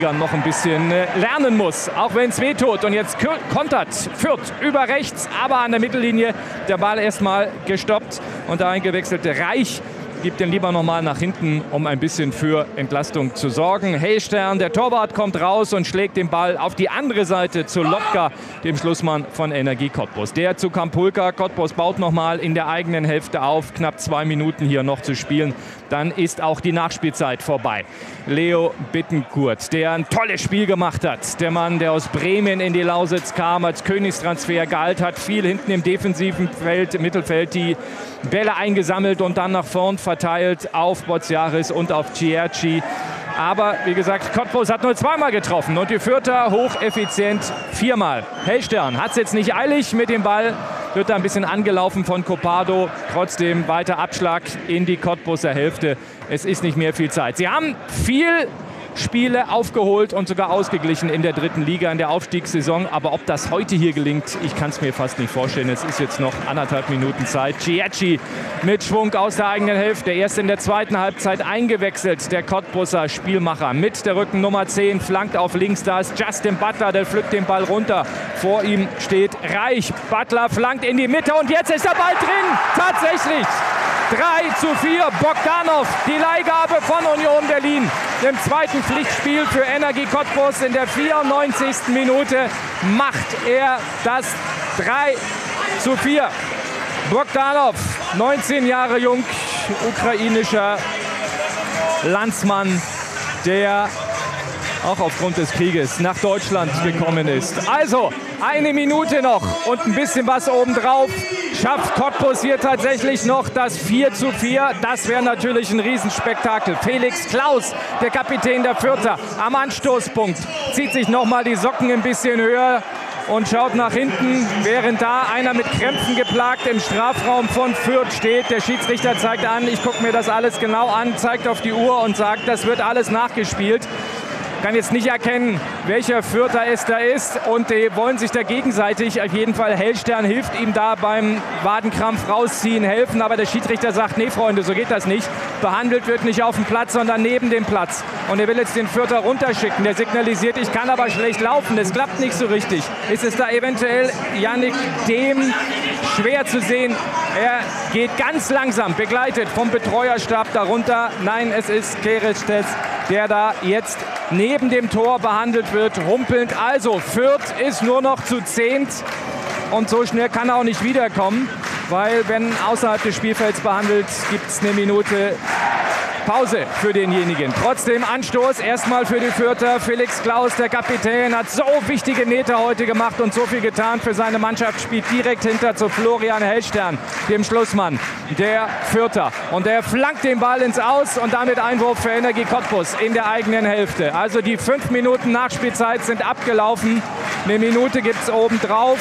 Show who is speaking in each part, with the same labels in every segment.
Speaker 1: noch ein bisschen lernen muss, auch wenn es wehtut. Und jetzt kontert Fürth über rechts, aber an der Mittellinie der Ball erstmal gestoppt. Und der eingewechselte Reich gibt den lieber nochmal nach hinten, um ein bisschen für Entlastung zu sorgen. Heilstern, der Torwart, kommt raus und schlägt den Ball auf die andere Seite zu Lotka, dem Schlussmann von Energie Cottbus. Der zu Kampulka. Cottbus baut nochmal in der eigenen Hälfte auf. Knapp 2 Minuten hier noch zu spielen. Dann ist auch die Nachspielzeit vorbei. Leo Bittencourt, der ein tolles Spiel gemacht hat. Der Mann, der aus Bremen in die Lausitz kam, als Königstransfer gehalten hat. Viel hinten im defensiven Mittelfeld die Bälle eingesammelt und dann nach vorn verteilt auf Boziaris und auf Cierci. Aber wie gesagt, Cottbus hat nur 2-mal getroffen und die Fürther hocheffizient 4-mal. Heilstern hat es jetzt nicht eilig mit dem Ball, wird da ein bisschen angelaufen von Copado. Trotzdem weiter Abschlag in die Cottbuser Hälfte. Es ist nicht mehr viel Zeit. Sie haben viel Spiele aufgeholt und sogar ausgeglichen in der 3. Liga in der Aufstiegssaison. Aber ob das heute hier gelingt, ich kann es mir fast nicht vorstellen. Es ist jetzt noch 1,5 Minuten Zeit. Ciecci mit Schwung aus der eigenen Hälfte. Erst in der 2. Halbzeit eingewechselt. Der Cottbuser Spielmacher mit der Rückennummer 10. Flankt auf links. Da ist Justin Butler. Der pflückt den Ball runter. Vor ihm steht Reich. Butler flankt in die Mitte. Und jetzt ist der Ball drin. Tatsächlich. 3:4. Bogdanov. Die Leihgabe von Union Berlin. Im zweiten Pflichtspiel für Energie Cottbus in der 94. Minute macht er das 3:4. Bogdanov, 19 Jahre jung, ukrainischer Landsmann, der auch aufgrund des Krieges nach Deutschland gekommen ist. Also 1 Minute noch und ein bisschen was obendrauf. Schafft Cottbus hier tatsächlich noch das 4:4. Das wäre natürlich ein Riesenspektakel. Felix Klaus, der Kapitän der Fürther, am Anstoßpunkt, zieht sich nochmal die Socken ein bisschen höher und schaut nach hinten, während da einer mit Krämpfen geplagt im Strafraum von Fürth steht. Der Schiedsrichter zeigt an, ich gucke mir das alles genau an, zeigt auf die Uhr und sagt, das wird alles nachgespielt. Kann jetzt nicht erkennen, welcher Fürther es da ist und die wollen sich da gegenseitig, auf jeden Fall Heilstern hilft ihm da beim Wadenkrampf rausziehen, helfen, aber der Schiedsrichter sagt, nee Freunde, so geht das nicht. Behandelt wird nicht auf dem Platz, sondern neben dem Platz. Und er will jetzt den Fürther runterschicken, der signalisiert, ich kann aber schlecht laufen, das klappt nicht so richtig. Ist es da eventuell Yannick Dehm? Schwer zu sehen, er geht ganz langsam, begleitet vom Betreuerstab darunter. Nein, es ist Kerestes, der da jetzt neben dem Tor behandelt wird, humpelnd. Also Fürth ist nur noch zu 10 und so schnell kann er auch nicht wiederkommen, weil wenn außerhalb des Spielfelds behandelt, gibt es eine Minute Pause für denjenigen. Trotzdem Anstoß erstmal für die Fürther. Felix Klaus, der Kapitän, hat so wichtige Meter heute gemacht und so viel getan für seine Mannschaft. Spielt direkt hinter zu Florian Heilstern, dem Schlussmann der Fürther. Und der flankt den Ball ins Aus und damit Einwurf für Energie Cottbus in der eigenen Hälfte. Also die 5 Minuten Nachspielzeit sind abgelaufen. Eine Minute gibt es obendrauf.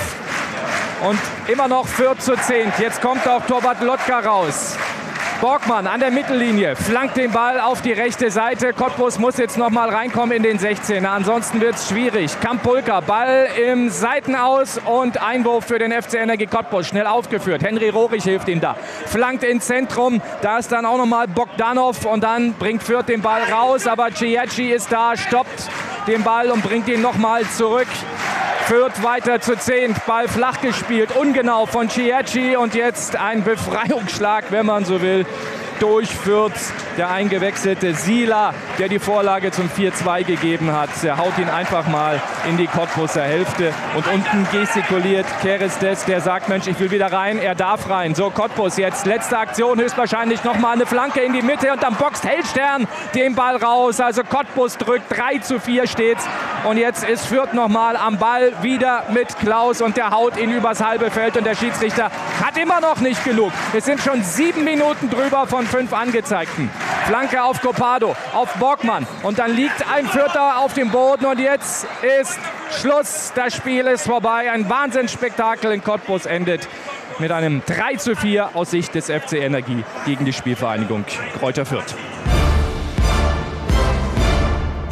Speaker 1: Und immer noch Fürth zu 10. Jetzt kommt auch Torwart Lotka raus. Borgmann an der Mittellinie, flankt den Ball auf die rechte Seite. Cottbus muss jetzt noch mal reinkommen in den 16er, ansonsten wird es schwierig. Kampulka, Ball im Seitenaus und Einwurf für den FC Energie Cottbus. Schnell aufgeführt, Henry Rohrig hilft ihm da. Flankt ins Zentrum, da ist dann auch noch mal Bogdanov und dann bringt Fürth den Ball raus. Aber Ciecci ist da, stoppt den Ball und bringt ihn noch mal zurück. Fürth weiter zu 10, Ball flach gespielt, ungenau von Ciecci und jetzt ein Befreiungsschlag, wenn man so will, durch Fürth. Der eingewechselte Sila, der die Vorlage zum 4:2 gegeben hat, der haut ihn einfach mal in die Cottbuser Hälfte und unten gestikuliert Kerestes, der sagt, Mensch, ich will wieder rein, er darf rein. So, Cottbus jetzt, letzte Aktion, höchstwahrscheinlich nochmal eine Flanke in die Mitte und dann boxt Heilstern den Ball raus. Also Cottbus drückt, 3:4 steht's und jetzt ist Fürth nochmal am Ball, wieder mit Klaus und der haut ihn übers halbe Feld und der Schiedsrichter hat immer noch nicht genug. Es sind schon 7 Minuten drüber von 5 angezeigten. Flanke auf Copado, auf Borgmann und dann liegt ein Fürther auf dem Boden und jetzt ist Schluss. Das Spiel ist vorbei. Ein Wahnsinnsspektakel in Cottbus endet mit einem 3:4 aus Sicht des FC Energie gegen die Spielvereinigung Greuther Fürth.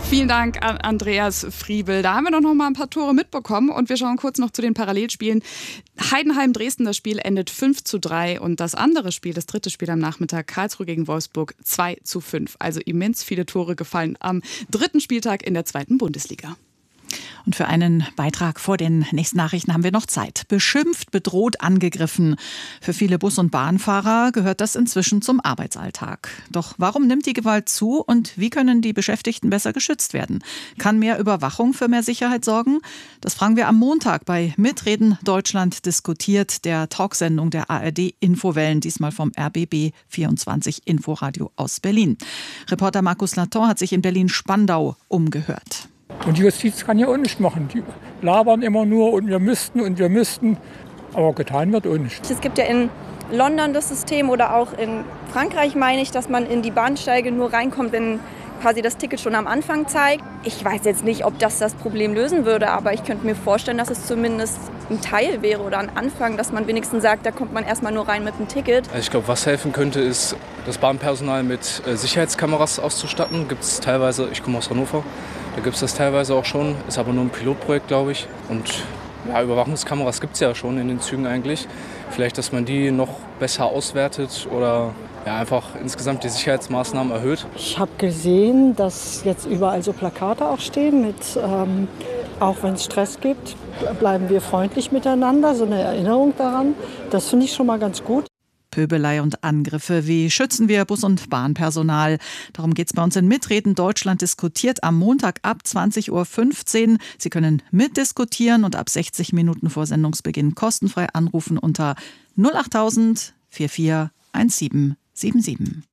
Speaker 2: Vielen Dank an Andreas Friebel. Da haben wir doch noch mal ein paar Tore mitbekommen und wir schauen kurz noch zu den Parallelspielen. Heidenheim-Dresden, das Spiel endet 5:3 und das andere Spiel, das dritte Spiel am Nachmittag, Karlsruhe gegen Wolfsburg 2:5. Also immens viele Tore gefallen am dritten Spieltag in der 2. Bundesliga.
Speaker 3: Und für einen Beitrag vor den nächsten Nachrichten haben wir noch Zeit. Beschimpft, bedroht, angegriffen. Für viele Bus- und Bahnfahrer gehört das inzwischen zum Arbeitsalltag. Doch warum nimmt die Gewalt zu und wie können die Beschäftigten besser geschützt werden? Kann mehr Überwachung für mehr Sicherheit sorgen? Das fragen wir am Montag bei Mitreden Deutschland diskutiert, der Talksendung der ARD Infowellen, diesmal vom RBB 24 Inforadio aus Berlin. Reporter Markus Laton hat sich in Berlin-Spandau umgehört.
Speaker 4: Und die Justiz kann ja auch nichts machen. Die labern immer nur und wir müssten. Aber getan wird auch nichts.
Speaker 5: Es gibt ja in London das System oder auch in Frankreich, meine ich, dass man in die Bahnsteige nur reinkommt, wenn quasi das Ticket schon am Anfang zeigt. Ich weiß jetzt nicht, ob das Problem lösen würde, aber ich könnte mir vorstellen, dass es zumindest ein Teil wäre oder ein Anfang, dass man wenigstens sagt, da kommt man erstmal nur rein mit dem Ticket.
Speaker 6: Also ich glaube, was helfen könnte, ist, das Bahnpersonal mit Sicherheitskameras auszustatten. Gibt es teilweise, ich komme aus Hannover, da gibt es das teilweise auch schon, ist aber nur ein Pilotprojekt, glaube ich. Und ja, Überwachungskameras gibt es ja schon in den Zügen eigentlich. Vielleicht, dass man die noch besser auswertet oder ja, einfach insgesamt die Sicherheitsmaßnahmen erhöht.
Speaker 7: Ich habe gesehen, dass jetzt überall so Plakate auch stehen mit, auch wenn es Stress gibt, bleiben wir freundlich miteinander, so eine Erinnerung daran. Das finde ich schon mal ganz gut.
Speaker 3: Pöbelei und Angriffe. Wie schützen wir Bus- und Bahnpersonal? Darum geht es bei uns in Mitreden Deutschland diskutiert am Montag ab 20:15 Uhr. Sie können mitdiskutieren und ab 60 Minuten vor Sendungsbeginn kostenfrei anrufen unter 08000 44 1777.